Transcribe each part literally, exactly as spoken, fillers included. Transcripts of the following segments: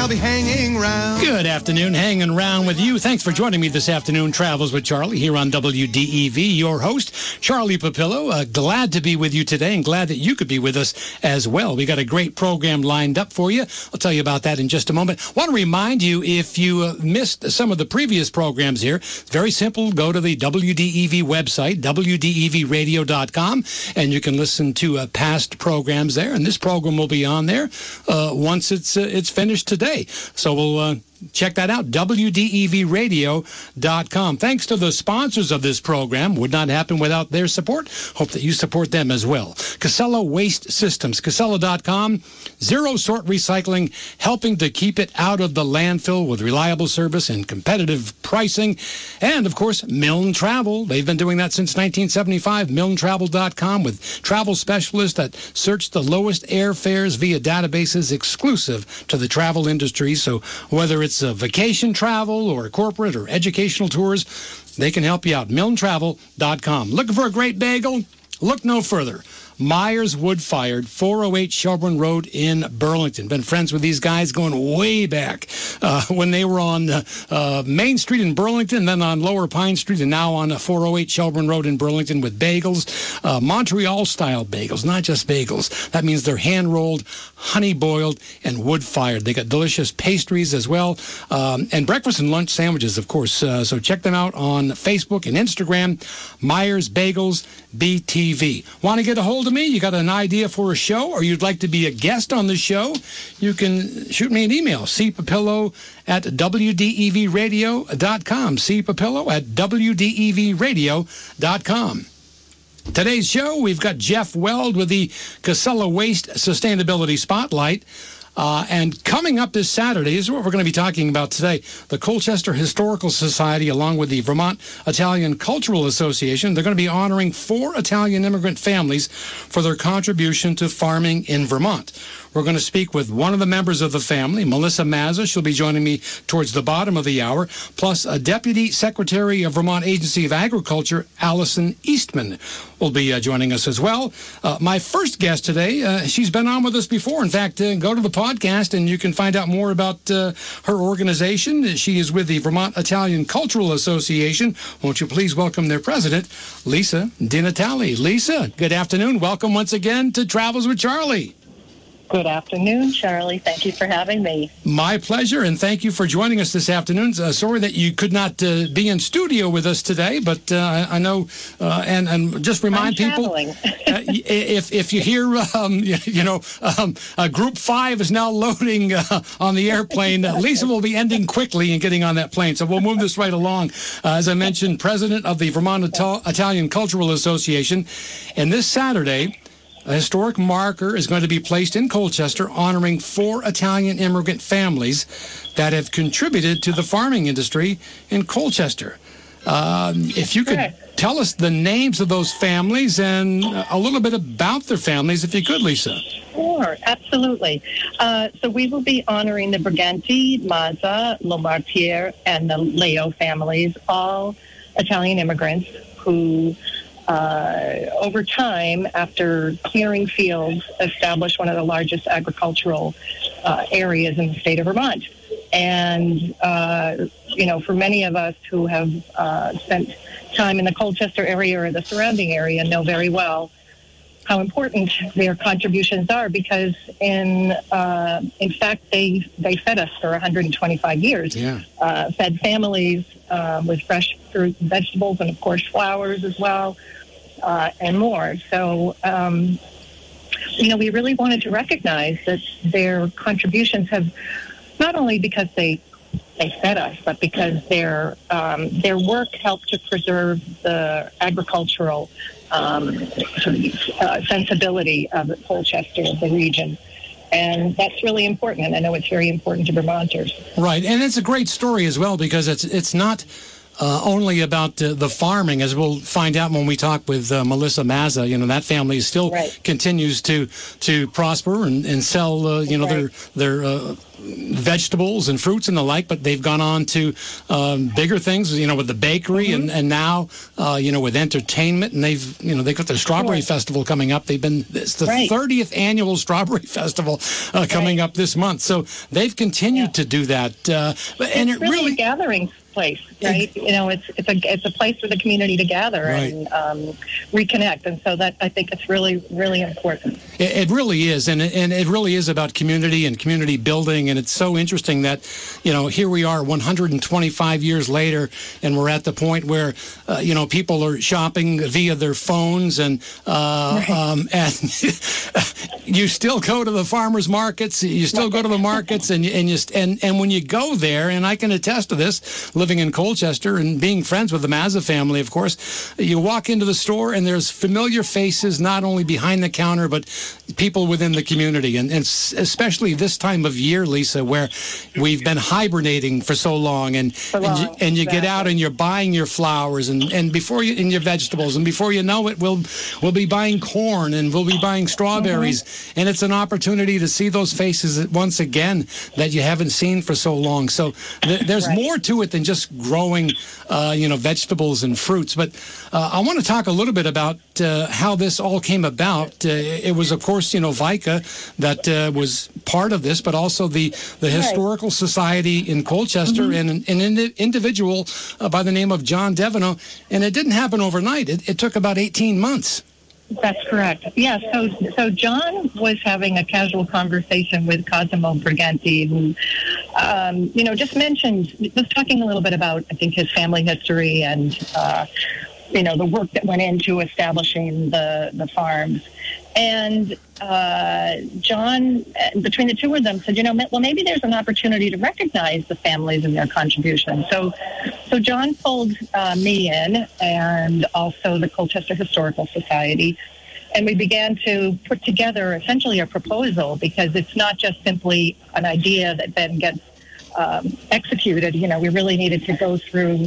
I'll be hanging round. Good afternoon, hanging around with you. Thanks for joining me this afternoon, Travels with Charlie, here on W D E V. Your host, Charlie Papillo. Uh, glad to be with you today and glad that you could be with us as well. We got a great program lined up for you. I'll tell you about that in just a moment. Want to remind you, if you uh, missed some of the previous programs here, it's very simple. Go to the W D E V website, W D E V radio dot com, and you can listen to uh, past programs there. And this program will be on there uh, once it's uh, it's finished today. So we'll uh, check that out, W D E V radio dot com. Thanks to the sponsors of this program. Would not happen without their support. Hope that you support them as well. Casella Waste Systems, Casella dot com. Zero sort recycling, helping to keep it out of the landfill with reliable service and competitive pricing. And, of course, Milne Travel. They've been doing that since nineteen seventy-five. Milne Travel dot com with travel specialists that search the lowest airfares via databases exclusive to the travel industry. So whether it's a vacation travel or corporate or educational tours, they can help you out. Milne Travel dot com. Looking for a great bagel? Look no further. Myers Wood Fired, four oh eight Shelburne Road in Burlington. Been friends with these guys going way back uh, when they were on uh, uh, Main Street in Burlington, then on Lower Pine Street, and now on uh, four oh eight Shelburne Road in Burlington with bagels, uh, Montreal-style bagels, not just bagels. That means they're hand-rolled, honey-boiled, and wood-fired. They got delicious pastries as well, um, and breakfast and lunch sandwiches, of course. Uh, so check them out on Facebook and Instagram, Myers Bagels B T V. Want to get a hold of me? You got an idea for a show, or you'd like to be a guest on the show? You can shoot me an email, c papillo at W D E V radio dot com, c papillo at W D E V radio dot com. Today's show, we've got Jeff Weld with the Casella Waste Sustainability Spotlight. Uh, and coming up this Saturday is what we're going to be talking about today. The Colchester Historical Society, along with the Vermont Italian Cultural Association, they're going to be honoring four Italian immigrant families for their contribution to farming in Vermont. We're going to speak with one of the members of the family, Melissa Mazza. She'll be joining me towards the bottom of the hour, plus a Deputy Secretary of Vermont Agency of Agriculture, Allison Eastman, will be uh, joining us as well. Uh, my first guest today, uh, she's been on with us before. In fact, uh, go to the podcast and you can find out more about uh, her organization. She is with the Vermont Italian Cultural Association. Won't you please welcome their president, Lisa DiNatale. Lisa, good afternoon. Welcome once again to Travels with Charlie. Good afternoon, Charlie. Thank you for having me. My pleasure, and thank you for joining us this afternoon. Uh, sorry that you could not uh, be in studio with us today, but uh, I know, uh, and, and just remind I'm people, uh, if if you hear, um, you, you know, um, uh, Group five is now loading uh, on the airplane, uh, Lisa will be ending quickly and getting on that plane, so we'll move this right along. Uh, as I mentioned, president of the Vermont Ital- Italian Cultural Association, and this Saturday, a historic marker is going to be placed in Colchester honoring four Italian immigrant families that have contributed to the farming industry in Colchester. Um, if you could tell us the names of those families and a little bit about their families, if you could, Lisa. Sure, absolutely. Uh, so we will be honoring the Briganti, Mazza, Lomartier, and the Leo families, all Italian immigrants who Uh, over time, after clearing fields, established one of the largest agricultural uh, areas in the state of Vermont. And, uh, you know, for many of us who have uh, spent time in the Colchester area or the surrounding area know very well how important their contributions are, because in uh, in fact, they, they fed us for one hundred twenty-five years, yeah. uh, fed families uh, with fresh fruit and vegetables, and of course flowers as well. Uh, and more. So, um, you know, we really wanted to recognize that their contributions have, not only because they they fed us, but because their um, their work helped to preserve the agricultural um, sort of, uh, sensibility of Colchester, of the region. And that's really important, and I know it's very important to Vermonters. Right, and it's a great story as well, because it's it's not uh, only about uh, the farming, as we'll find out when we talk with uh, Melissa Mazza. You know, that family still right. continues to to prosper and, and sell, uh, you know, right. their their uh, vegetables and fruits and the like, but they've gone on to um, bigger things, you know, with the bakery mm-hmm. and, and now, uh, you know, with entertainment, and they've, you know, they've got their Strawberry right. Festival coming up. They've been, it's the right. thirtieth annual Strawberry Festival uh, coming right. up this month. So they've continued yeah. to do that. Uh, and it's it really, really a gathering place, right? You know, it's it's a it's a place for the community to gather right. and um, reconnect, and so that I think it's really really important. It, it really is, and it, and it really is about community and community building, and it's so interesting that, you know, here we are one hundred twenty-five years later, and we're at the point where, uh, you know, people are shopping via their phones, and uh, right. um, and you still go to the farmers markets, you still go to the markets, and and you and and when you go there, and I can attest to this, living in Colchester and being friends with the Mazza family, of course, you walk into the store and there's familiar faces, not only behind the counter, but people within the community. And, and especially this time of year, Lisa, where we've been hibernating for so long, and, so long. and, you, and you exactly. get out and you're buying your flowers and, and before you, and your vegetables, and before you know it, we'll, we'll be buying corn and we'll be buying strawberries. Mm-hmm. And it's an opportunity to see those faces once again that you haven't seen for so long. So th- there's right. more to it than just growing, uh, you know, vegetables and fruits. But uh, I want to talk a little bit about uh, how this all came about. Uh, it was, of course, you know, VICA that uh, was part of this, but also the, the Historical right. Society in Colchester mm-hmm. and an, an indi- individual uh, by the name of John Devono. And it didn't happen overnight. It, it took about eighteen months. That's correct. Yeah, so so John was having a casual conversation with Cosimo Briganti, who, um, you know, just mentioned, was talking a little bit about, I think, his family history and, uh, you know, the work that went into establishing the, the farms. And uh, John, between the two of them, said, you know, well, maybe there's an opportunity to recognize the families and their contribution. So so John pulled uh, me in, and also the Colchester Historical Society, and we began to put together essentially a proposal, because it's not just simply an idea that then gets um, executed. You know, we really needed to go through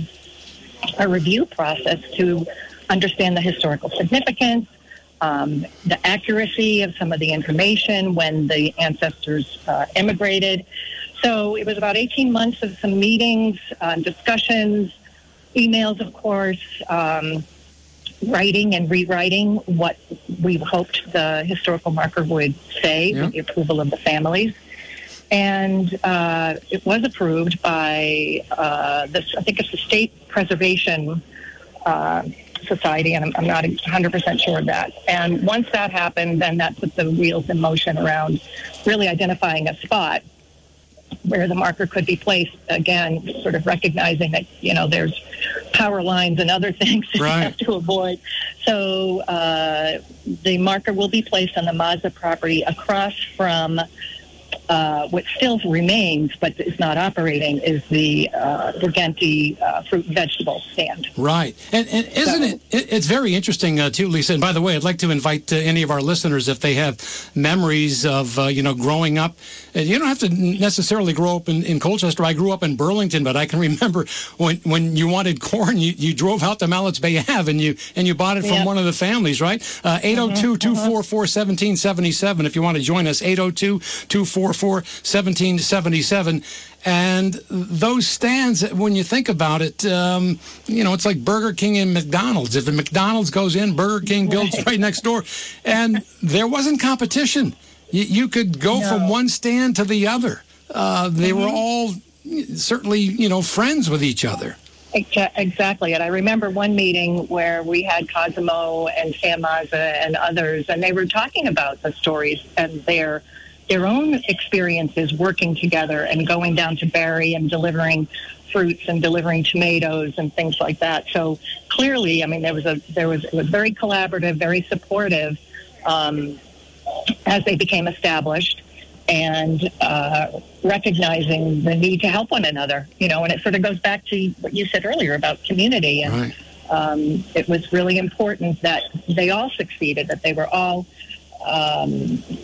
a review process to understand the historical significance, Um, the accuracy of some of the information when the ancestors uh, immigrated. So it was about eighteen months of some meetings, uh, discussions, emails, of course, um, writing and rewriting what we hoped the historical marker would say yeah. with the approval of the families. And uh, it was approved by, uh, this, I think it's the State Preservation uh Society, and I'm, I'm not one hundred percent sure of that. And once that happened, then that put the wheels in motion around really identifying a spot where the marker could be placed, again, sort of recognizing that, you know, there's power lines and other things that right. you have to avoid. So uh, the marker will be placed on the Mazza property across from Uh, what still remains, but is not operating, is the uh, Briganti uh, fruit and vegetable stand. Right. And, and isn't so, it, it's very interesting, uh, too, Lisa. And by the way, I'd like to invite uh, any of our listeners, if they have memories of, uh, you know, growing up. And you don't have to necessarily grow up in, in Colchester. I grew up in Burlington, but I can remember when, when you wanted corn, you, you drove out to Mallett's Bay Ave and you and you bought it from yep. one of the families, right? Uh, eight oh two, two four four, one seven seven seven if you want to join us, eight oh two, two four four, one seven seven seven. And those stands, when you think about it, um, you know, it's like Burger King and McDonald's. If the McDonald's goes in, Burger King builds right, right next door. And there wasn't competition. You, you could go no. from one stand to the other. Uh, they mm-hmm. were all certainly, you know, friends with each other. Exactly. And I remember one meeting where we had Cosimo and Sam Mazza and others, and they were talking about the stories and their their own experiences working together and going down to Barry and delivering fruits and delivering tomatoes and things like that. So clearly, I mean, there was a there was it was very collaborative, very supportive um, as they became established, and uh, recognizing the need to help one another. You know, and it sort of goes back to what you said earlier about community. And right. um, it was really important that they all succeeded, that they were all. Um,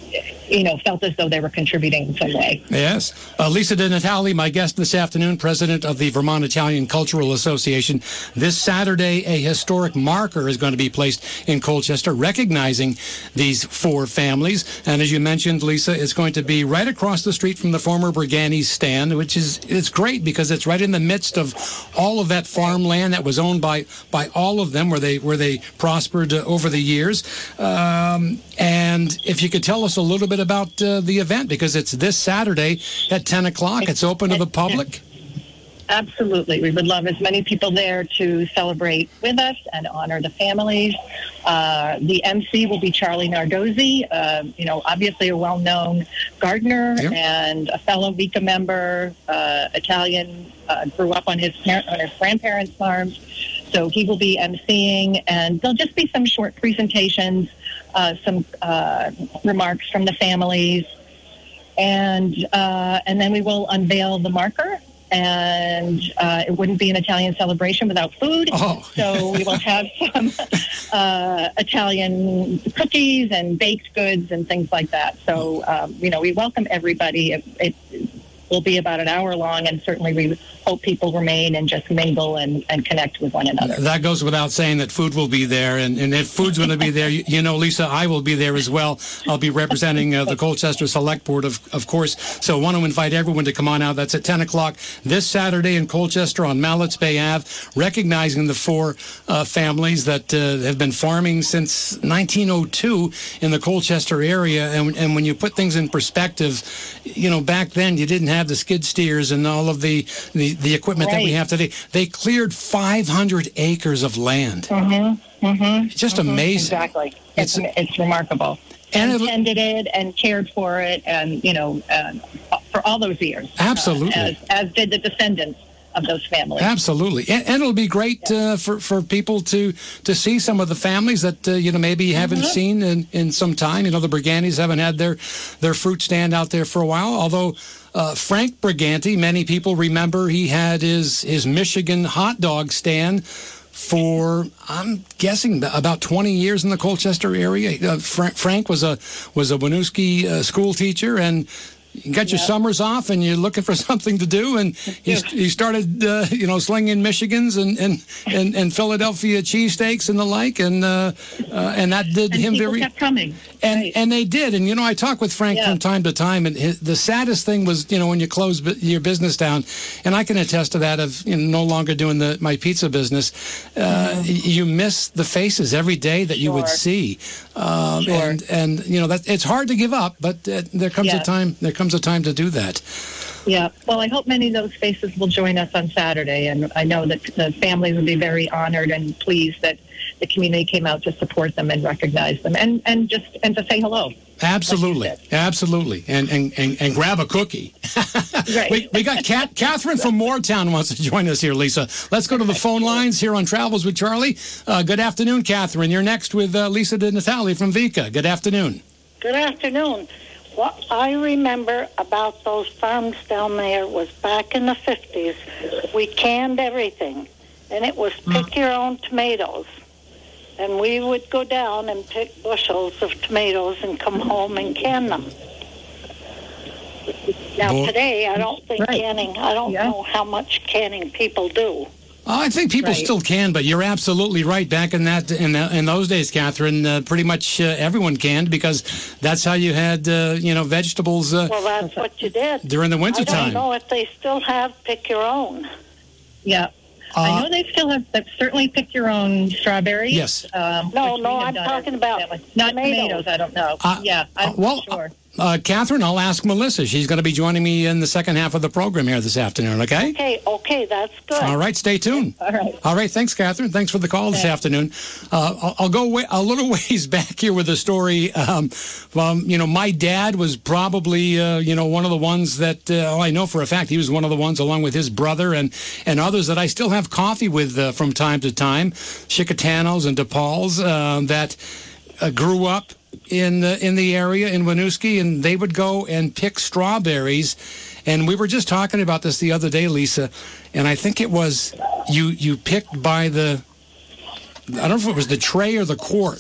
you know, felt as though they were contributing in some way. Yes. Uh, Lisa DiNatale, my guest this afternoon, president of the Vermont Italian Cultural Association. This Saturday, a historic marker is going to be placed in Colchester recognizing these four families. And as you mentioned, Lisa, it's going to be right across the street from the former Briganti's stand, which is it's great because it's right in the midst of all of that farmland that was owned by, by all of them where they, where they prospered uh, over the years. Um, and if you could tell us a little bit about uh, the event, because it's this Saturday at ten o'clock. It's open to the public. Absolutely. We would love as many people there to celebrate with us and honor the families. Uh, the M C will be Charlie Nardozzi, uh, you know, obviously a well-known gardener yep. and a fellow Vika member, uh, Italian, uh, grew up on his, par- on his grandparents' farms. So he will be emceeing, and there'll just be some short presentations, uh, some uh, remarks from the families, and uh, and then we will unveil the marker. And uh, it wouldn't be an Italian celebration without food. Oh. So we will have some uh, Italian cookies and baked goods and things like that. So, um, you know, we welcome everybody. It, it will be about an hour long, and certainly we hope people remain and just mingle and, and connect with one another. That goes without saying that food will be there, and, and if food's going to be there, you, you know, Lisa, I will be there as well. I'll be representing uh, the Colchester Select Board, of, of course, so I want to invite everyone to come on out. That's at ten o'clock this Saturday in Colchester on Mallets Bay Avenue, recognizing the four uh, families that uh, have been farming since nineteen oh two in the Colchester area, and, and when you put things in perspective, you know, back then you didn't have the skid steers and all of the, the the equipment right. that we have today. They cleared five hundred acres of land. Mm-hmm. Mm-hmm. Just mm-hmm. amazing. Exactly. It's, it's, it's remarkable. And, and tended it and cared for it, and, you know, uh, for all those years. Absolutely. Uh, as, as did the descendants of those families. Absolutely. And, and it'll be great yeah. uh, for, for people to, to see some of the families that, uh, you know, maybe you haven't mm-hmm. seen in, in some time. You know, the Brigantis haven't had their, their fruit stand out there for a while, although Uh, Frank Briganti, many people remember he had his, his Michigan hot dog stand for, I'm guessing, about twenty years in the Colchester area. Uh, Fra- Frank was a was a Winooski uh, school teacher, and you got your yep. summers off and you're looking for something to do, and he, he started, uh, you know, slinging Michigans and, and, and, and Philadelphia cheesesteaks and the like, and uh, uh, and that did and him people very... kept coming. And right. and they did. And, you know, I talk with Frank yeah. from time to time, and his, the saddest thing was, you know, when you close b- your business down, and I can attest to that of, you know, no longer doing the my pizza business, uh, mm-hmm. you miss the faces every day that sure. you would see. Um, sure. And, and, you know, that it's hard to give up, but uh, there comes yeah. a time, there comes a time to do that. Yeah. Well, I hope many of those faces will join us on Saturday, and I know that the families will be very honored and pleased that the community came out to support them and recognize them, and, and just and to say hello. Absolutely, like absolutely, and, and and and grab a cookie. Right. we, we got Kat, Catherine from Moortown wants to join us here, Lisa. Let's go to the phone lines here on Travels with Charlie. Uh, good afternoon, Catherine. You're next with uh, Lisa DiNatale from Vika. Good afternoon. Good afternoon. What I remember about those farms down there was back in the fifties, we canned everything, and it was pick your own tomatoes. And we would go down and pick bushels of tomatoes and come home and can them. Now, well, today, I don't think right. canning, I don't yeah. know how much canning people do. Oh, I think people right. still can, but you're absolutely right. Back in that in, the, in those days, Catherine, uh, pretty much uh, everyone canned because that's how you had, uh, you know, vegetables. Uh, well, that's what you did during the winter time. I don't know if they still have pick your own. Yeah. Uh, I know they still have, they've certainly picked your own strawberries. Yes. Um, no, no, I'm talking about not tomatoes. tomatoes. I don't know. Uh, yeah, I'm uh, well, sure. Uh, Catherine, I'll ask Melissa. She's going to be joining me in the second half of the program here this afternoon, okay? Okay, okay, that's good. All right, stay tuned. All right. All right, thanks, Catherine. Thanks for the call Thanks. this afternoon. Uh, I'll, I'll go way, a little ways back here with the story. Um, um, you know, my dad was probably, uh, you know, one of the ones that, uh, oh, I know for a fact he was one of the ones, along with his brother and, and others, that I still have coffee with uh, from time to time, Chicotanos and DePauls, uh, that uh, grew up in the in the area in Winooski, and they would go and pick strawberries. And we were just talking about this the other day, Lisa, and I think it was you you picked by the, I don't know if it was the tray or the quart,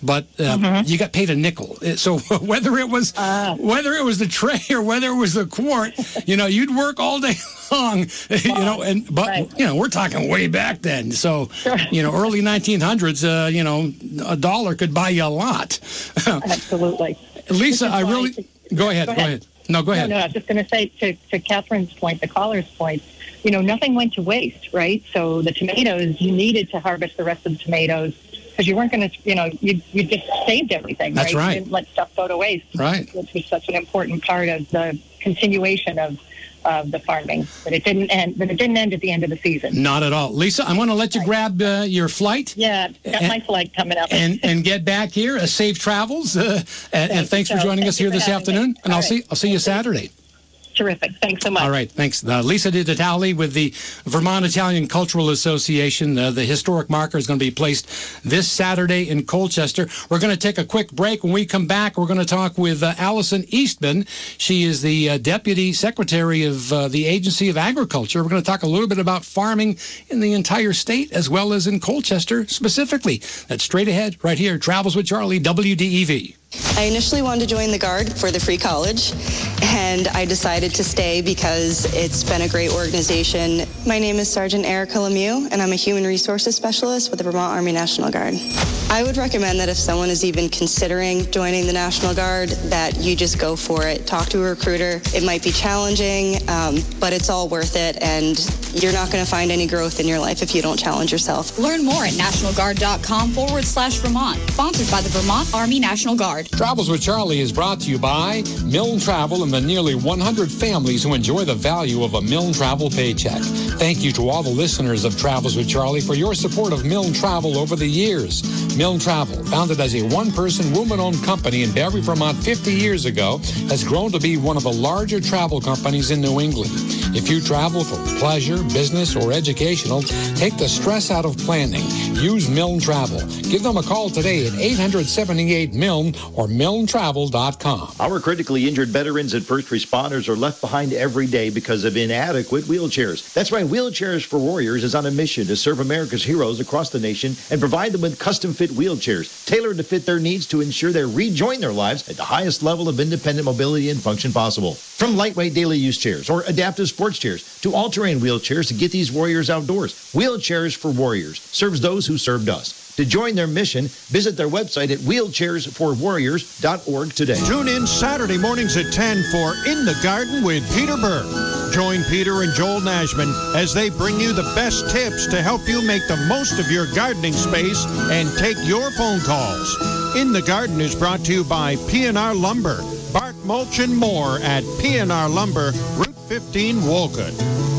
but uh, Mhm. you got paid a nickel. So whether it was Ah. whether it was the tray or whether it was the quart, you know, you'd work all day long, you know, and but Right. you know, we're talking way back then. So, Sure. you know, early nineteen hundreds, uh, you know, a dollar could buy you a lot. Absolutely. Lisa, I why- really go ahead, Go go ahead. ahead. No, go ahead. No, no, I was just going to say to, to Catherine's point, the caller's point, you know, nothing went to waste, right? So the tomatoes, you needed to harvest the rest of the tomatoes because you weren't going to, you know, you you just saved everything, That's right. You didn't let stuff go to waste. Right. Which was such an important part of the continuation of of the farming, but it didn't end. But it didn't end at the end of the season. Not at all. Lisa, I'm going to let you grab uh, your flight. Yeah, got And- my flight coming up. and and get back here. Uh, safe travels, uh, and, and you thanks for so. joining us Thank you here for this having me. afternoon. And All I'll right. see I'll see you Saturday. Terrific. Thanks so much. All right, thanks. Uh, Lisa DiTatale with the Vermont Italian Cultural Association. Uh, the historic marker is going to be placed this Saturday in Colchester. We're going to take a quick break. When we come back, we're going to talk with uh, Allison Eastman. She is the uh, Deputy Secretary of uh, the Agency of Agriculture. We're going to talk a little bit about farming in the entire state as well as in Colchester specifically. That's straight ahead right here. Travels with Charlie, W D E V. I initially wanted to join the Guard for the free college, and I decided to stay because it's been a great organization. My name is Sergeant Erica Lemieux, and I'm a Human Resources Specialist with the Vermont Army National Guard. I would recommend that if someone is even considering joining the National Guard, that you just go for it. Talk to a recruiter. It might be challenging, um, but it's all worth it, and you're not going to find any growth in your life if you don't challenge yourself. Learn more at nationalguard.com forward slash Vermont. Sponsored by the Vermont Army National Guard. Travels with Charlie is brought to you by Milne Travel and the nearly one hundred families who enjoy the value of a Milne Travel paycheck. Thank you to all the listeners of Travels with Charlie for your support of Milne Travel over the years. Milne Travel, founded as a one-person, woman-owned company in Barre, Vermont fifty years ago, has grown to be one of the larger travel companies in New England. If you travel for pleasure, business, or educational, take the stress out of planning. Use Milne Travel. Give them a call today at eight hundred seventy-eight Milne or milne travel dot com. Our critically injured veterans and first responders are left behind every day because of inadequate wheelchairs. That's right, Wheelchairs for Warriors is on a mission to serve America's heroes across the nation and provide them with custom-fit wheelchairs tailored to fit their needs to ensure they rejoin their lives at the highest level of independent mobility and function possible. From lightweight daily use chairs or adaptive sports chairs to all-terrain wheelchairs to get these warriors outdoors, Wheelchairs for Warriors serves those who served us. To join their mission, visit their website at wheelchairs for warriors dot org today. Tune in Saturday mornings at ten for In the Garden with Peter Burke. Join Peter and Joel Nashman as they bring you the best tips to help you make the most of your gardening space and take your phone calls. In the Garden is brought to you by P and R Lumber. Bark, mulch, and more at P and R Lumber, Route fifteen, Wolcott.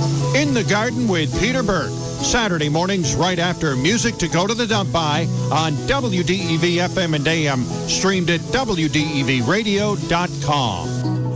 In the Garden with Peter Burke. Saturday mornings right after Music to Go to the Dump By on W D E V F M and A M, streamed at W D E V radio dot com.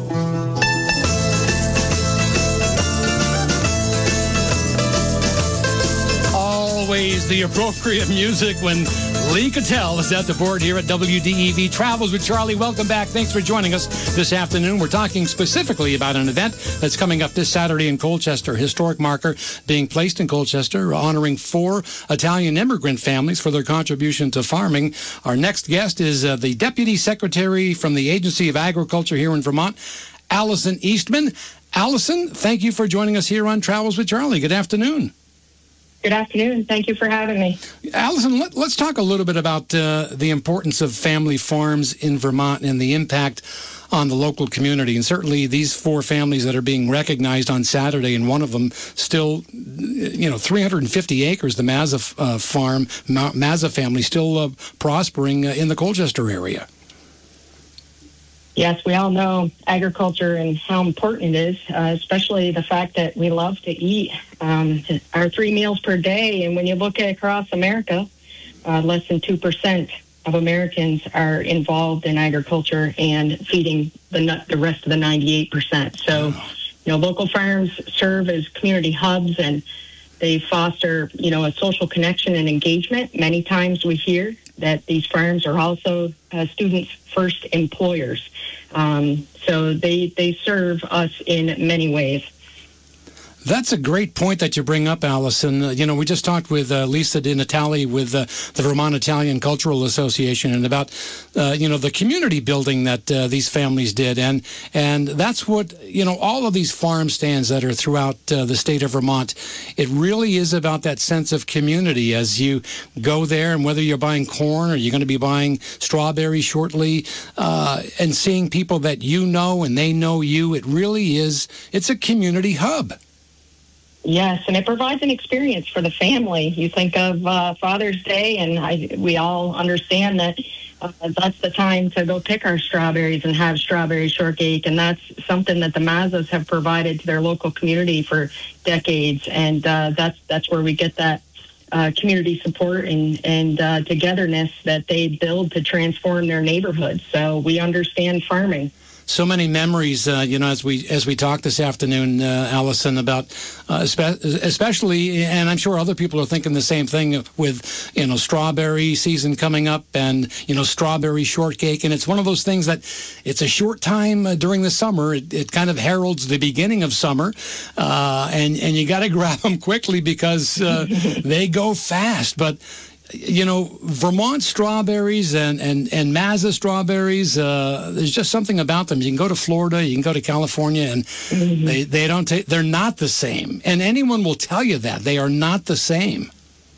Always the appropriate music when Lee Cattell is at the board here at W D E V Travels with Charlie. Welcome back. Thanks for joining us this afternoon. We're talking specifically about an event that's coming up this Saturday in Colchester. Historic marker being placed in Colchester, honoring four Italian immigrant families for their contribution to farming. Our next guest is uh, the Deputy Secretary from the Agency of Agriculture here in Vermont, Allison Eastman. Allison, thank you for joining us here on Travels with Charlie. Good afternoon. Good afternoon. Thank you for having me. Allison, let, let's talk a little bit about uh, the importance of family farms in Vermont and the impact on the local community. And certainly these four families that are being recognized on Saturday, and one of them still, you know, three hundred fifty acres, the Mazza uh, farm, Ma- Mazza family, still uh, prospering uh, in the Colchester area. Yes, we all know agriculture and how important it is, uh, especially the fact that we love to eat um, our three meals per day. And when you look at across America, uh, less than two percent of Americans are involved in agriculture and feeding the the rest of the ninety-eight percent. So, you know, local farms serve as community hubs, and they foster, you know, a social connection and engagement. Many times we hear that these farms are also uh, students' first employers. Um, so they, they serve us in many ways. That's a great point that you bring up, Allison. Uh, you know, we just talked with uh, Lisa Di Natale with uh, the Vermont Italian Cultural Association and about, uh, you know, the community building that uh, these families did. And and that's what, you know, all of these farm stands that are throughout uh, the state of Vermont, it really is about that sense of community as you go there, and whether you're buying corn or you're going to be buying strawberries shortly, uh, and seeing people that you know and they know you, it really is, it's a community hub. Yes, and it provides an experience for the family. You think of uh, Father's Day, and I, we all understand that uh, that's the time to go pick our strawberries and have strawberry shortcake, and that's something that the Mazzas have provided to their local community for decades, and uh, that's that's where we get that uh, community support and, and uh, togetherness that they build to transform their neighborhoods. So we understand farming. So many memories, uh, you know, as we as we talk this afternoon, uh, Allison, about uh, spe- especially, and I'm sure other people are thinking the same thing with, you know, strawberry season coming up and, you know, strawberry shortcake. And it's one of those things that it's a short time uh, during the summer. It, it kind of heralds the beginning of summer. Uh, and, and you got to grab them quickly because uh, they go fast. But you know, Vermont strawberries and, and, and Mazza strawberries, uh, there's just something about them. You can go to Florida, you can go to California, and mm-hmm. they, they don't take, they're not the same. And anyone will tell you that. They are not the same.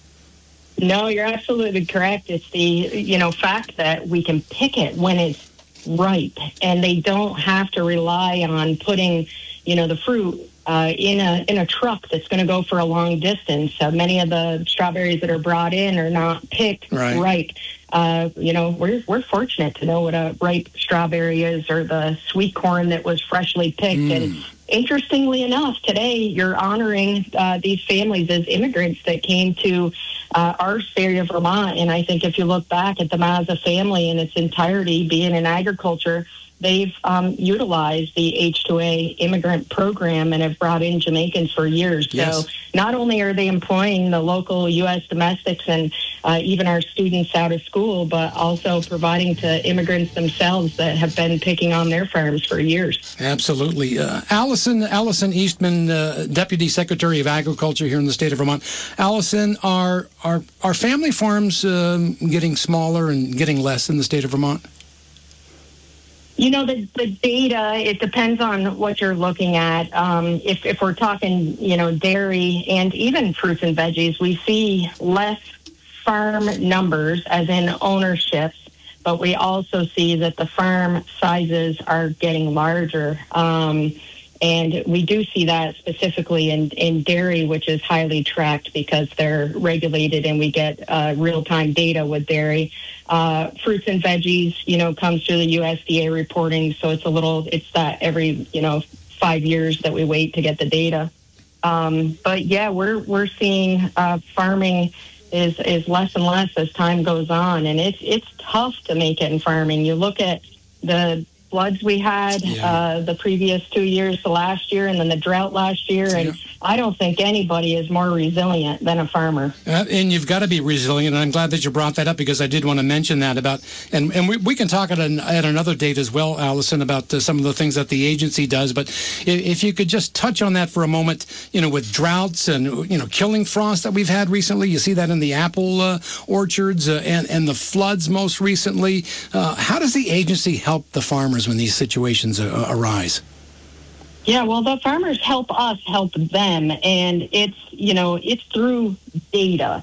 No, you're absolutely correct. It's the, you know, fact that we can pick it when it's ripe, and they don't have to rely on putting, you know, the fruit Uh, in a in a truck that's going to go for a long distance. Uh, many of the strawberries that are brought in are not picked right. ripe. Uh, you know, we're we're fortunate to know what a ripe strawberry is, or the sweet corn that was freshly picked. Mm. And interestingly enough, today you're honoring uh, these families as immigrants that came to uh, our state of Vermont. And I think if you look back at the Mazza family in its entirety, being in agriculture, they've um, utilized the H two A immigrant program and have brought in Jamaicans for years. Yes. So not only are they employing the local U S domestics and uh, even our students out of school, but also providing to immigrants themselves that have been picking on their farms for years. Absolutely. Uh, Allison, Allison Eastman, uh, Deputy Secretary of Agriculture here in the state of Vermont. Allison, are, are, are family farms um, getting smaller and getting less in the state of Vermont? You know, the, the data, it depends on what you're looking at. Um, if, if we're talking, you know, dairy and even fruits and veggies, we see less farm numbers, as in ownerships, but we also see that the farm sizes are getting larger. Um, and we do see that specifically in, in dairy, which is highly tracked because they're regulated and we get uh, real-time data with dairy. Uh, fruits and veggies, you know, comes through the U S D A reporting, so it's a little, it's that every, you know, five years that we wait to get the data. Um, but yeah, we're we're seeing uh, farming is is less and less as time goes on, and it's it's tough to make it in farming. You look at the floods we had yeah. uh, the previous two years, the last year, and then the drought last year, and yeah. I don't think anybody is more resilient than a farmer. Uh, and you've got to be resilient, and I'm glad that you brought that up because I did want to mention that about, and, and we, we can talk at, an, at another date as well, Allison, about uh, some of the things that the agency does, but if, if you could just touch on that for a moment, you know, with droughts and, you know, killing frost that we've had recently, you see that in the apple uh, orchards uh, and, and the floods most recently. Uh, how does the agency help the farmers when these situations uh, arise? Yeah, well, the farmers help us help them, and it's, you know, it's through data,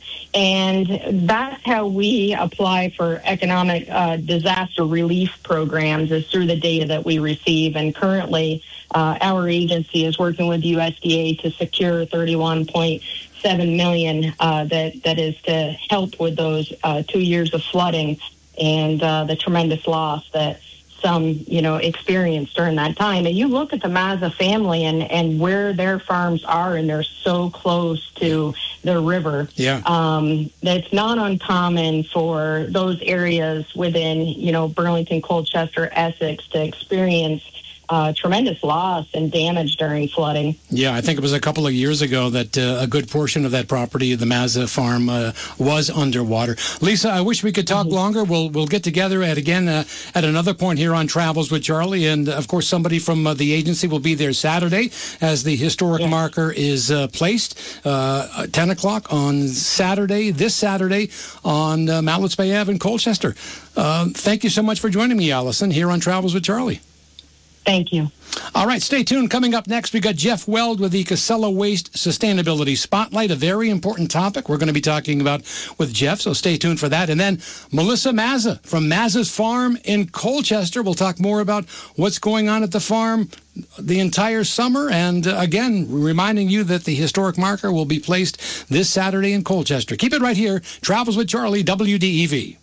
and that's how we apply for economic uh, disaster relief programs, is through the data that we receive. And currently, uh, our agency is working with U S D A to secure thirty-one point seven million dollars uh, that that is to help with those uh, two years of flooding and uh, the tremendous loss that some, you know, experience during that time. And you look at the Mazza family and, and where their farms are, and they're so close to the river. Yeah. Um, it's not uncommon for those areas within, you know, Burlington, Colchester, Essex to experience uh, tremendous loss and damage during flooding. Yeah, I think it was a couple of years ago that uh, a good portion of that property, the Mazza farm, uh, was underwater. Lisa, I wish we could talk mm-hmm. longer. We'll we'll get together at again uh, at another point here on Travels with Charlie, and of course somebody from uh, the agency will be there Saturday as the historic yeah. marker is uh, placed uh, at ten o'clock on Saturday, this Saturday on uh, Malletts Bay Avenue in Colchester. Uh, thank you so much for joining me, Allison, here on Travels with Charlie. Thank you. All right, stay tuned. Coming up next, we got Jeff Weld with the Casella Waste Sustainability Spotlight, a very important topic we're going to be talking about with Jeff, so stay tuned for that. And then Melissa Mazza from Mazza's Farm in Colchester. We'll talk more about what's going on at the farm the entire summer. And uh, again, reminding you that the historic marker will be placed this Saturday in Colchester. Keep it right here. Travels with Charlie, W D E V.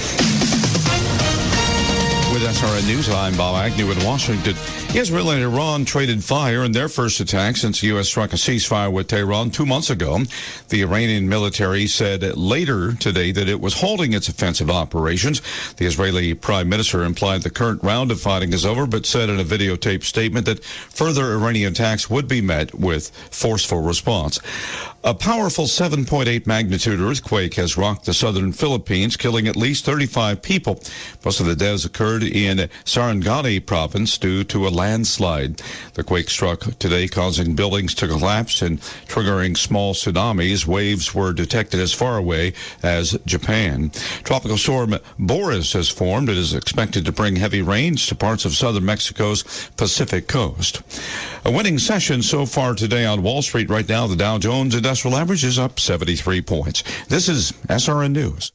With S R N News, I'm Bob Agnew in Washington. Israel and Iran traded fire in their first attack since the U S struck a ceasefire with Tehran two months ago. The Iranian military said later today that it was halting its offensive operations. The Israeli prime minister implied the current round of fighting is over, but said in a videotaped statement that further Iranian attacks would be met with forceful response. A powerful seven point eight magnitude earthquake has rocked the southern Philippines, killing at least thirty-five people. Most of the deaths occurred in Sarangani province due to a landslide. The quake struck today, causing buildings to collapse and triggering small tsunamis. Waves were detected as far away as Japan. Tropical storm Boris has formed. It is expected to bring heavy rains to parts of southern Mexico's Pacific coast. A winning session so far today on Wall Street. Right now, the Dow Jones Industrial Average is up seventy-three points. This is S R N News.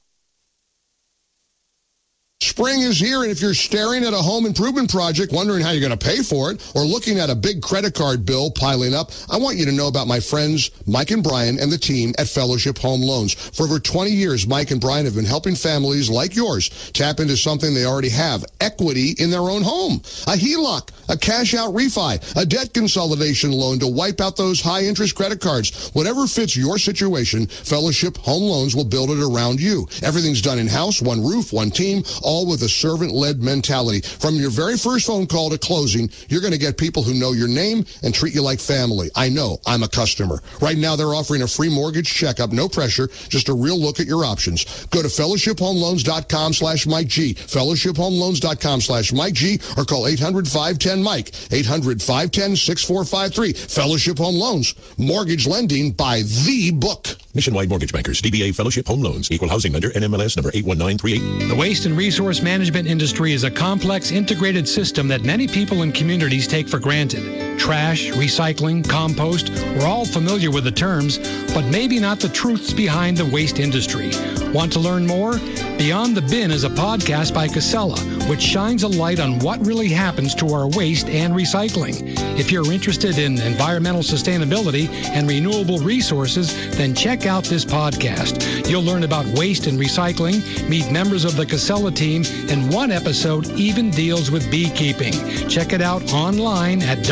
Spring is here, and if you're staring at a home improvement project, wondering how you're going to pay for it, or looking at a big credit card bill piling up, I want you to know about my friends Mike and Brian and the team at Fellowship Home Loans. For over twenty years, Mike and Brian have been helping families like yours tap into something they already have, equity in their own home. A H E L O C, a cash-out refi, a debt consolidation loan to wipe out those high-interest credit cards. Whatever fits your situation, Fellowship Home Loans will build it around you. Everything's done in-house, one roof, one team, all with a servant-led mentality. From your very first phone call to closing, you're going to get people who know your name and treat you like family. I know. I'm a customer. Right now, they're offering a free mortgage checkup, no pressure, just a real look at your options. Go to fellowship home loans dot com slash Mike G, fellowship home loans dot com slash Mike G, or call eight hundred, five one zero, Mike, eight hundred, five one zero, six four five three. Fellowship Home Loans, mortgage lending by the book. Nationwide Mortgage Bankers, D B A Fellowship Home Loans, Equal Housing Lender, N M L S number eight one nine three eight. The waste and resource management industry is a complex, integrated system that many people and communities take for granted. Trash, recycling, compost, we're all familiar with the terms, but maybe not the truths behind the waste industry. Want to learn more? Beyond the Bin is a podcast by Casella, which shines a light on what really happens to our waste and recycling. If you're interested in environmental sustainability and renewable resources, then check out this podcast. You'll learn about waste and recycling, meet members of the Casella team, and one episode even deals with beekeeping. Check it out online at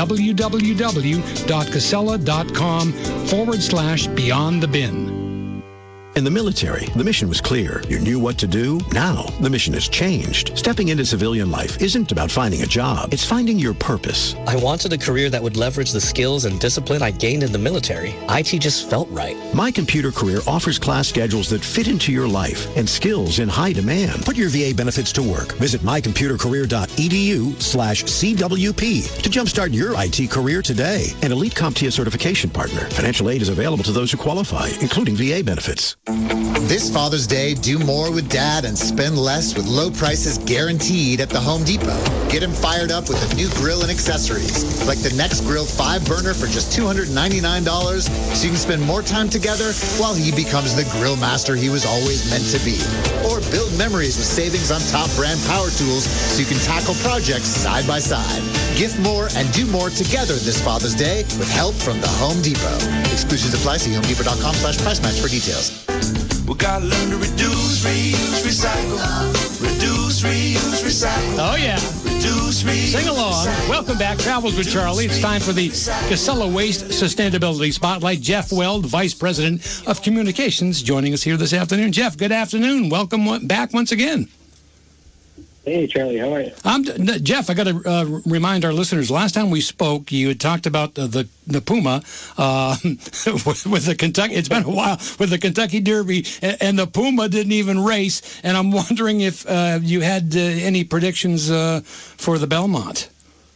www.casella.com forward slash beyond the bin. In the military, the mission was clear. You knew what to do. Now, the mission has changed. Stepping into civilian life isn't about finding a job. It's finding your purpose. I wanted a career that would leverage the skills and discipline I gained in the military. I T just felt right. My Computer Career offers class schedules that fit into your life and skills in high demand. Put your V A benefits to work. Visit mycomputercareer.edu slash CWP to jumpstart your I T career today. An elite CompTIA certification partner. Financial aid is available to those who qualify, including V A benefits. This Father's Day, do more with Dad and spend less with low prices guaranteed at the Home Depot. Get him fired up with a new grill and accessories, like the Next Grill five burner for just two hundred ninety-nine dollars, so you can spend more time together while he becomes the grill master he was always meant to be. Or build memories with savings on top brand power tools so you can tackle projects side by side. Gift more and do more together this Father's Day with help from the Home Depot. Exclusions apply. See home depot dot com slash price match for details. We gotta learn to reduce, reuse, recycle. Reduce, reuse, recycle. Oh, yeah. Reduce, reuse, Sing along. recycle. Welcome back. Travels with Charlie. It's time for the Casella Waste Sustainability Spotlight. Jeff Weld, Vice President of Communications, joining us here this afternoon. Jeff, good afternoon. Welcome back once again. Hey, Charlie, how are you? I'm Jeff. I got to uh, remind our listeners. Last time we spoke, you had talked about uh, the the Puma uh, with, with the Kentucky. It's been a while with the Kentucky Derby, and, and the Puma didn't even race. And I'm wondering if uh, you had uh, any predictions uh, for the Belmont.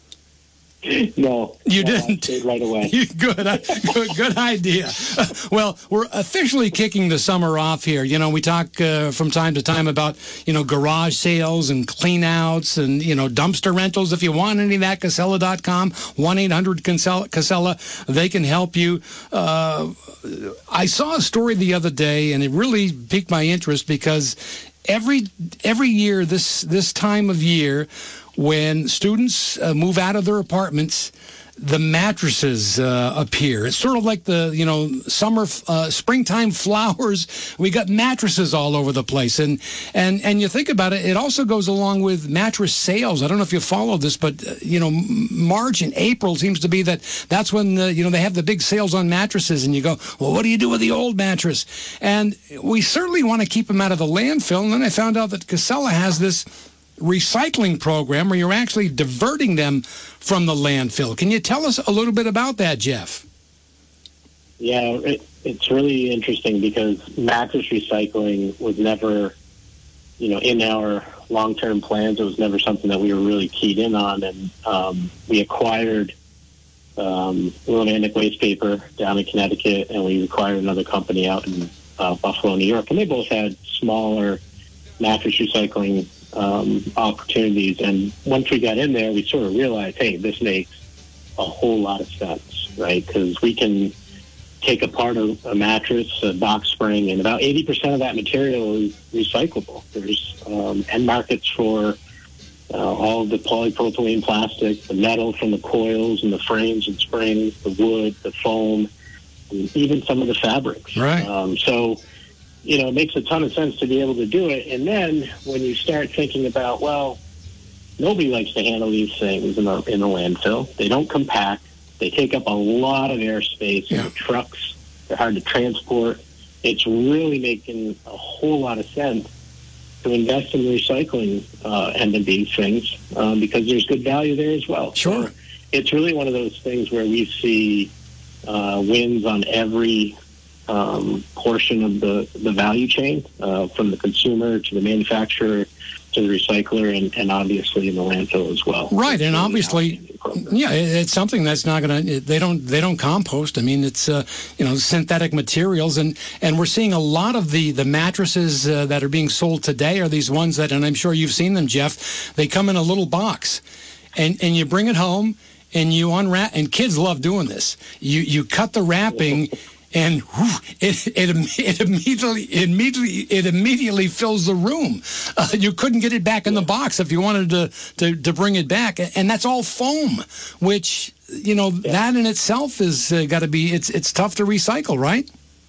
No, you no, didn't right away. good, good, good idea. Well, we're officially kicking the summer off here. You know, we talk uh, from time to time about you know garage sales and clean outs and you know dumpster rentals. If you want any of that, Casella dot com, one eight hundred Casella. They can help you. Uh, I saw a story the other day, and it really piqued my interest because every every year this this time of year, when students uh, move out of their apartments, the mattresses uh, appear. It's sort of like the, you know, summer, uh, springtime flowers. We got mattresses all over the place. And, and, and you think about it, it also goes along with mattress sales. I don't know if you follow this, but, uh, you know, March and April seems to be that that's when, the, you know, they have the big sales on mattresses. And you go, well, what do you do with the old mattress? And we certainly want to keep them out of the landfill. And then I found out that Casella has this recycling program where you're actually diverting them from the landfill. Can you tell us a little bit about that, Jeff? Yeah, it, it's really interesting because mattress recycling was never, you know, in our long-term plans. It was never something that we were really keyed in on. And um, we acquired um, Willimantic Waste Paper down in Connecticut, and we acquired another company out in uh, Buffalo, New York. And they both had smaller mattress recycling Um, opportunities, and once we got in there, we sort of realized, hey, this makes a whole lot of sense, right? Because we can take apart a, a mattress, a box spring, and about eighty percent of that material is recyclable. There's um, end markets for uh, all of the polypropylene plastic, the metal from the coils and the frames and springs, the wood, the foam, and even some of the fabrics. Right. Um, so you know, it makes a ton of sense to be able to do it. And then when you start thinking about, well, nobody likes to handle these things in the, in the landfill. They don't compact. They take up a lot of airspace in the trucks. They're hard to transport. It's really making a whole lot of sense to invest in the recycling uh, end of these things um, because there's good value there as well. Sure. So it's really one of those things where we see uh, wins on every Um, portion of the, the value chain, uh, from the consumer to the manufacturer to the recycler, and, and obviously in the landfill as well. Right, and obviously, yeah, it's something that's not going to. They don't. They don't compost. I mean, it's uh, you know synthetic materials, and, and we're seeing a lot of the the mattresses uh, that are being sold today are these ones that, and I'm sure you've seen them, Jeff. They come in a little box, and and you bring it home, and you unwrap. And kids love doing this. You you cut the wrapping. And whew, it, it it immediately immediately it immediately fills the room. Uh, you couldn't get it back in the box if you wanted to, to, to bring it back, and that's all foam. Which you know yeah. that in itself is uh, got to be it's it's tough to recycle, right?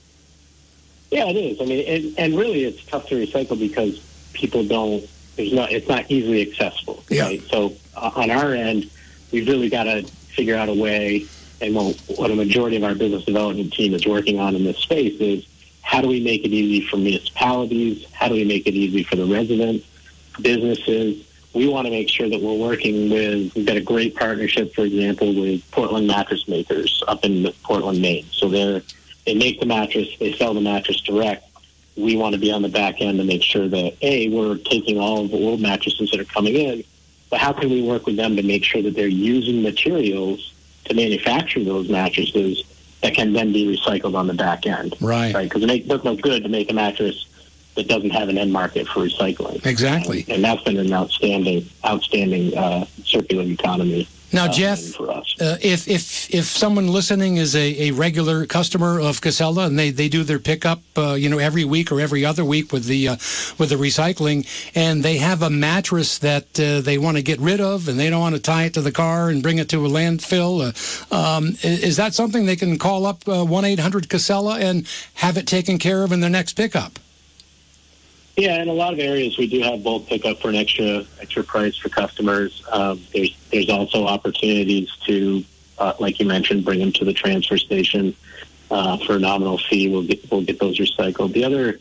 Yeah, it is. I mean, it, and really, it's tough to recycle because people don't. There's not. It's not easily accessible. Yeah. Right? So uh, on our end, we've really got to figure out a way. And what a majority of our business development team is working on in this space is how do we make it easy for municipalities? How do we make it easy for the residents, businesses? We want to make sure that we're working with, we've got a great partnership, for example, with Portland Mattress Makers up in Portland, Maine. So they're, they make the mattress, they sell the mattress direct. We want to be on the back end to make sure that, A, we're taking all of the old mattresses that are coming in, but how can we work with them to make sure that they're using materials to manufacture those mattresses that can then be recycled on the back end. Right. Right. Because it does no good to make a mattress that doesn't have an end market for recycling. Exactly. And, and that's been an outstanding, outstanding uh, circular economy. Now, uh, Jeff, for us. Uh, if if if someone listening is a, a regular customer of Casella and they, they do their pickup, uh, you know, every week or every other week with the uh, with the recycling, and they have a mattress that uh, they want to get rid of and they don't want to tie it to the car and bring it to a landfill, uh, um, is that something they can call up uh, one eight hundred Casella and have it taken care of in their next pickup? Yeah, in a lot of areas we do have bulk pickup for an extra extra price for customers. Um, there's there's also opportunities to, uh, like you mentioned, bring them to the transfer station uh, for a nominal fee. We'll get we'll get those recycled. The other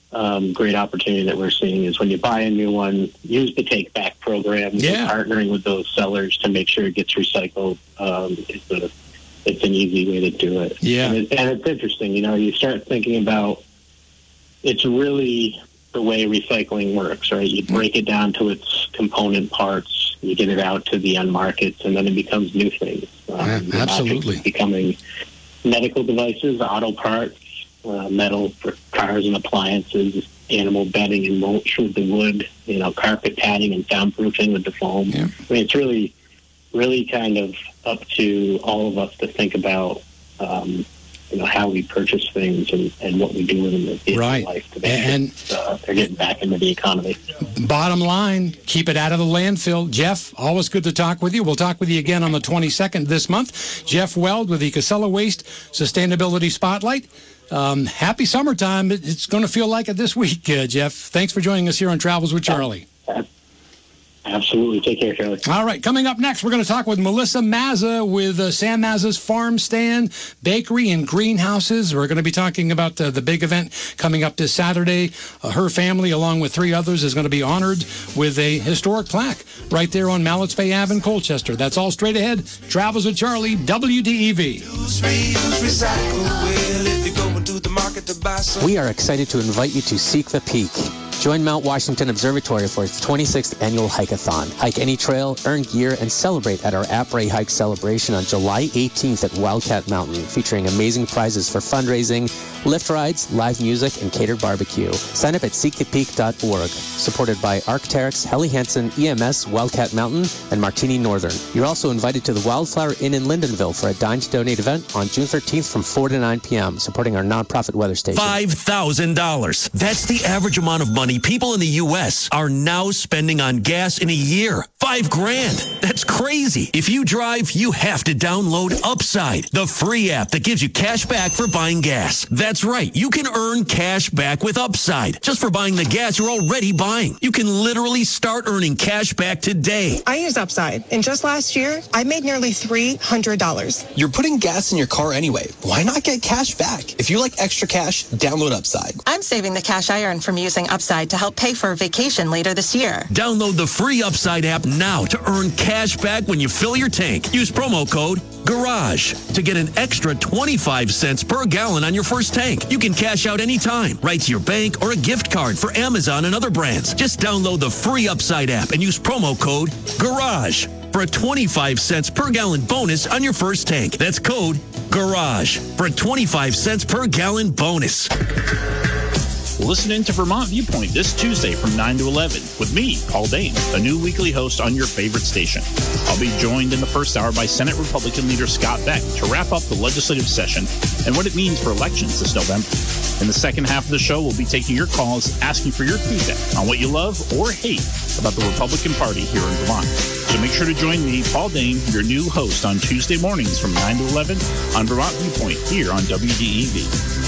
um, great opportunity that we're seeing is when you buy a new one, use the take back program. Yeah. Partnering with those sellers to make sure it gets recycled. Um, it's a it's an easy way to do it. Yeah, and, it, and it's interesting. You know, you start thinking about it's really the way recycling works, right? You break it down to its component parts, you get it out to the end markets, and then it becomes new things. Um, yeah, absolutely. Becoming medical devices, auto parts, uh, metal for cars and appliances, animal bedding and mulch with the wood, you know, carpet padding and soundproofing with the foam. Yeah. I mean, it's really, really kind of up to all of us to think about, um, you know, how we purchase things and, and what we do with them in right. life to make and sure uh, they're getting back into the economy. Bottom line, keep it out of the landfill. Jeff, always good to talk with you. We'll talk with you again on the twenty-second this month. Jeff Weld with the Casella Waste Sustainability Spotlight. Um, happy summertime. It's going to feel like it this week, uh, Jeff. Thanks for joining us here on Travels with Charlie. Absolutely. Take care, Charlie. All right. Coming up next, we're going to talk with Melissa Mazza with uh, Sam Mazza's Farm Stand, Bakery, and Greenhouses. We're going to be talking about uh, the big event coming up this Saturday. Uh, her family, along with three others, is going to be honored with a historic plaque right there on Mallett's Bay Ave in Colchester. That's all straight ahead. Travels with Charlie, W D E V. We are excited to invite you to Seek the Peak. Join Mount Washington Observatory for its twenty-sixth annual hike-a-thon. Hike any trail, earn gear, and celebrate at our Après Hike celebration on July eighteenth at Wildcat Mountain, featuring amazing prizes for fundraising, lift rides, live music, and catered barbecue. Sign up at seek the peak dot org. Supported by Arc'teryx, Helly Hansen, E M S, Wildcat Mountain, and Martini Northern. You're also invited to the Wildflower Inn in Lindenville for a Dine to Donate event on June thirteenth from four to nine p.m., supporting our nonprofit weather station. five thousand dollars. That's the average amount of money people in the U S are now spending on gas in a year. Five grand. That's crazy. If you drive, you have to download Upside, the free app that gives you cash back for buying gas. That's right. You can earn cash back with Upside just for buying the gas you're already buying. You can literally start earning cash back today. I use Upside, and just last year, I made nearly three hundred dollars. You're putting gas in your car anyway. Why not get cash back? If you like extra cash, download Upside. I'm saving the cash I earn from using Upside to help pay for a vacation later this year. Download the free Upside app now to earn cash back when you fill your tank. Use promo code GARAGE to get an extra twenty-five cents per gallon on your first tank. You can cash out anytime, right to your bank or a gift card for Amazon and other brands. Just download the free Upside app and use promo code GARAGE for a twenty-five cents per gallon bonus on your first tank. That's code GARAGE for a twenty-five cents per gallon bonus. Listen in to Vermont Viewpoint this Tuesday from nine to eleven with me, Paul Dane, a new weekly host on your favorite station. I'll be joined in the first hour by Senate Republican leader Scott Beck to wrap up the legislative session and what it means for elections this November. In the second half of the show, we'll be taking your calls, asking for your feedback on what you love or hate about the Republican Party here in Vermont. So make sure to join me, Paul Dane, your new host on Tuesday mornings from nine to eleven on Vermont Viewpoint here on W D E V.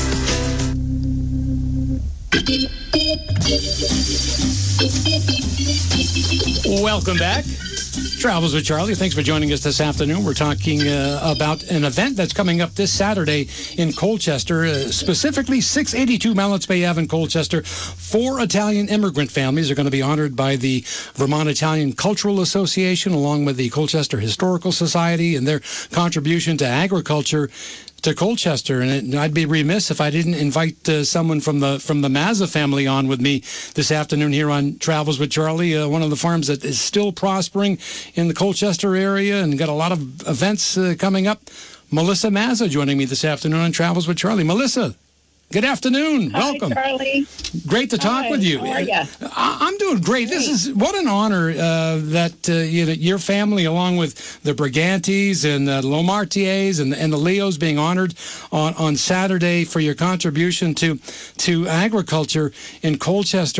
Welcome back. Travels with Charlie. Thanks for joining us this afternoon. We're talking uh, about an event that's coming up this Saturday in Colchester, uh, specifically six eighty-two Mallett's Bay Ave in Colchester. Four Italian immigrant families are going to be honored by the Vermont Italian Cultural Association, along with the Colchester Historical Society, and their contribution to agriculture to Colchester. And it, I'd be remiss if I didn't invite uh, someone from the from the Mazza family on with me this afternoon here on Travels with Charlie, uh, one of the farms that is still prospering in the Colchester area and got a lot of events uh, coming up. Melissa Mazza joining me this afternoon on Travels with Charlie. Melissa, good afternoon. Hi, Welcome. Charlie. Great to talk Hi, with you. How are you? I- I'm doing great. This is what an honor uh, that uh, you know, your family, along with the Brigantes and the Lomartiers and, and the Leos, being honored on, on Saturday for your contribution to to agriculture in Colchester.